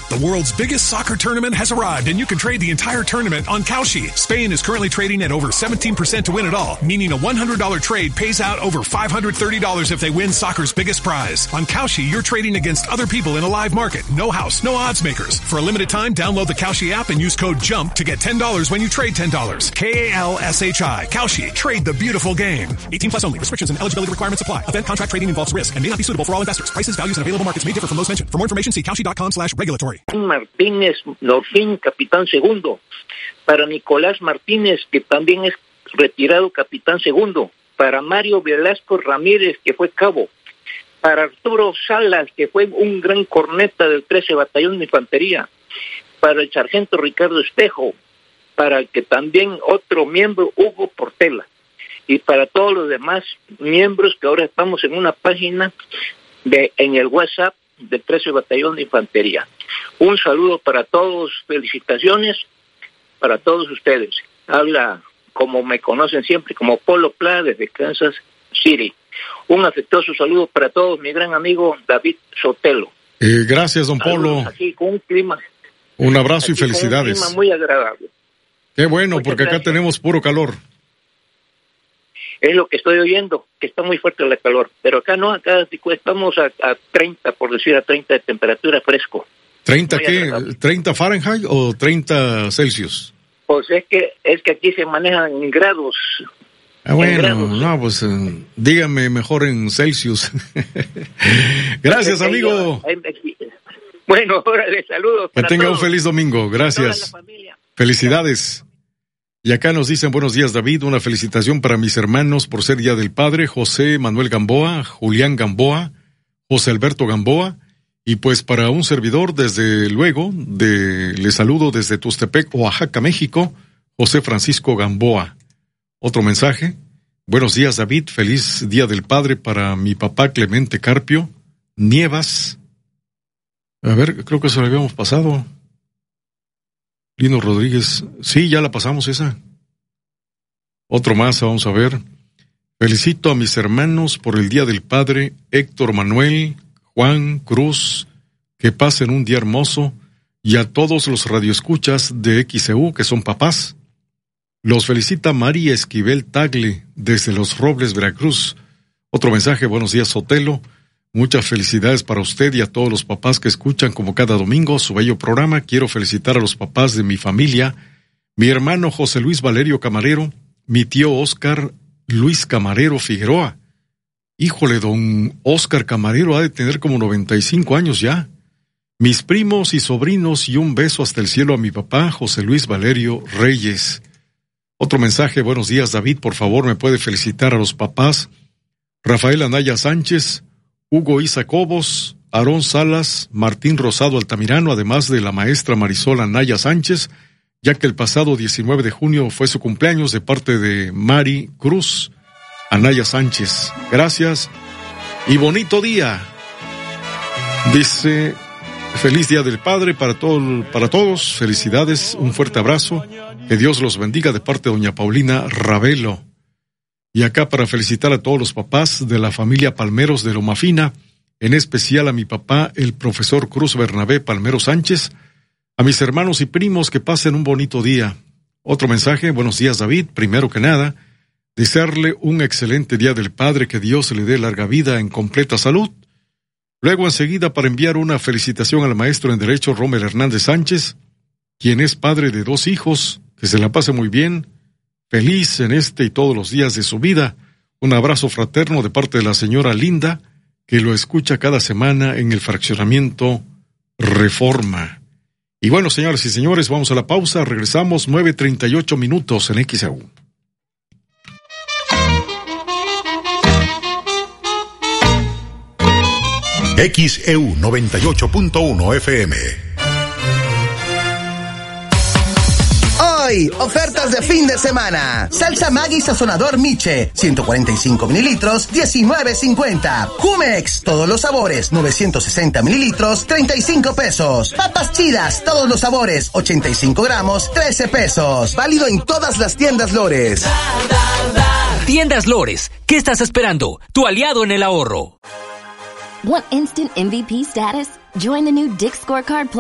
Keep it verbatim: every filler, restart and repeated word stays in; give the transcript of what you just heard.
The world's biggest soccer tournament has arrived, and you can trade the entire tournament on Kalshi. Spain is currently trading at over seventeen percent to win it all, meaning a one hundred dollars trade pays out over five hundred thirty dollars if they win soccer's biggest prize. On Kalshi, you're trading against other people in a live market. No house, no odds makers. For a limited time, download the Kalshi app and use code JUMP to get ten dollars when you trade ten dollars. K A L S H I. Kalshi. Trade the beautiful game. eighteen plus only. Restrictions and eligibility requirements apply. Event contract trading involves risk and may not be suitable for all investors. Prices, values, and available markets may differ from those mentioned. For more information, see kalshi.com slash regulatory. Martínez Norfín, capitán segundo. Para Nicolás Martínez, que también es retirado capitán segundo. Para Mario Velasco Ramírez, que fue cabo. Para Arturo Salas, que fue un gran corneta del trece Batallón de Infantería. Para el sargento Ricardo Espejo. Para que también otro miembro, Hugo Portela. Y para todos los demás miembros que ahora estamos en una página de en el WhatsApp del trece Batallón de Infantería. Un saludo para todos, felicitaciones para todos ustedes. Habla, como me conocen siempre, como Polo Pla desde Kansas City. Un afectuoso saludo para todos, mi gran amigo David Sotelo. Eh, gracias, don Polo. Aquí con un clima. Un abrazo y felicidades. Un clima muy agradable. Qué bueno, Muchas porque acá gracias. tenemos puro calor. Es lo que estoy oyendo, que está muy fuerte la calor. Pero acá no, acá estamos a, a treinta, por decir a treinta de temperatura fresco. ¿treinta Muy qué? agradable. ¿treinta Fahrenheit o treinta Celsius? Pues es que es que aquí se manejan en grados. Ah, bueno, en grados. no, pues eh, dígame mejor en Celsius. Gracias, Ahí- amigo. ahí- ahí- Bueno, órale, saludos. Que para tenga un todos. feliz domingo. Toda Gracias. la familia. Felicidades. Y acá nos dicen buenos días, David. Una felicitación para mis hermanos por ser Día del Padre, José Manuel Gamboa, Julián Gamboa, José Alberto Gamboa. Y pues para un servidor, desde luego, de, le saludo desde Tustepec, Oaxaca, México, José Francisco Gamboa. Otro mensaje. Buenos días, David. Feliz Día del Padre para mi papá Clemente Carpio Nievas. A ver, creo que se lo habíamos pasado. Lino Rodríguez. Sí, ya la pasamos esa. Otro más, vamos a ver. Felicito a mis hermanos por el Día del Padre, Héctor Manuel, Juan Cruz, que pasen un día hermoso, y a todos los radioescuchas de X C U que son papás. Los felicita María Esquivel Tagle, desde Los Robles, Veracruz. Otro mensaje, buenos días, Sotelo. Muchas felicidades para usted y a todos los papás que escuchan como cada domingo su bello programa. Quiero felicitar a los papás de mi familia, mi hermano José Luis Valerio Camarero, mi tío Óscar Luis Camarero Figueroa. Híjole, don Óscar Camarero ha de tener como noventa y cinco años ya. Mis primos y sobrinos, y un beso hasta el cielo a mi papá, José Luis Valerio Reyes. Otro mensaje, buenos días, David, por favor, me puede felicitar a los papás Rafael Anaya Sánchez, Hugo Isa Cobos, Aarón Salas, Martín Rosado Altamirano, además de la maestra Marisol Anaya Sánchez, ya que el pasado diecinueve de junio fue su cumpleaños de parte de Mari Cruz Anaya Sánchez. Gracias y bonito día. Dice, feliz Día del Padre para, todo, para todos, felicidades, un fuerte abrazo, que Dios los bendiga de parte de doña Paulina Ravelo. Y acá para felicitar a todos los papás de la familia Palmeros de Loma Fina, en especial a mi papá, el profesor Cruz Bernabé Palmero Sánchez, a mis hermanos y primos que pasen un bonito día. Otro mensaje, buenos días, David, primero que nada, desearle un excelente Día del Padre, que Dios le dé larga vida en completa salud. Luego enseguida para enviar una felicitación al maestro en Derecho Rommel Hernández Sánchez, quien es padre de dos hijos, que se la pase muy bien, feliz en este y todos los días de su vida. Un abrazo fraterno de parte de la señora Linda, que lo escucha cada semana en el fraccionamiento Reforma. Y bueno, señoras y señores, vamos a la pausa. Regresamos nueve treinta y ocho minutos en X E U. X E U noventa y ocho punto uno F M. Hoy, ofertas de fin de semana. Salsa Maggi Sazonador Miche, ciento cuarenta y cinco mililitros, diecinueve cincuenta. Jumex, todos los sabores, novecientos sesenta mililitros, treinta y cinco pesos. Papas Chidas, todos los sabores, ochenta y cinco gramos, trece pesos. Válido en todas las tiendas Lores. Tiendas Lores, ¿qué estás esperando? Tu aliado en el ahorro. Want instant M V P status? Join the new Dick's Scorecard Plus